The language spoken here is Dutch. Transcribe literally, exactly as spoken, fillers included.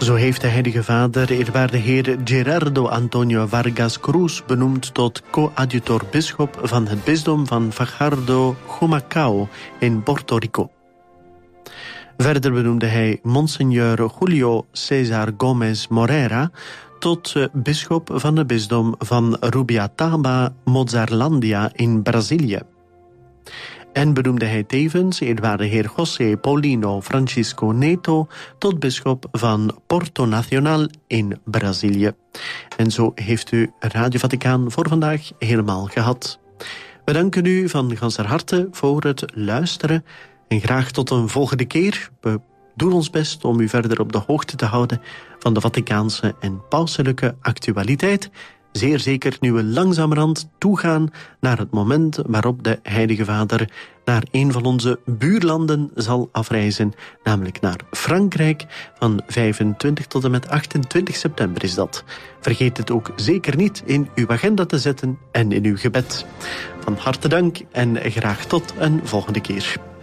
Zo heeft de Heilige Vader eerwaarde heer Gerardo Antonio Vargas Cruz benoemd tot coadjutor-bisschop van het bisdom van Fajardo Humacao in Puerto Rico. Verder benoemde hij Monsignor Julio César Gómez Moreira tot bisschop van het bisdom van Rubiataba Mozarlandia in Brazilië. En benoemde hij tevens eerwaarde heer José Paulino Francisco Neto tot bisschop van Porto Nacional in Brazilië. En zo heeft u Radio Vaticaan voor vandaag helemaal gehad. We danken u van ganser harte voor het luisteren en graag tot een volgende keer. We doen ons best om u verder op de hoogte te houden van de Vaticaanse en pauselijke actualiteit. Zeer zeker nu we langzamerhand toegaan naar het moment waarop de Heilige Vader naar een van onze buurlanden zal afreizen, namelijk naar Frankrijk. Van vijfentwintig tot en met achtentwintig september is dat. Vergeet het ook zeker niet in uw agenda te zetten en in uw gebed. Van harte dank en graag tot een volgende keer.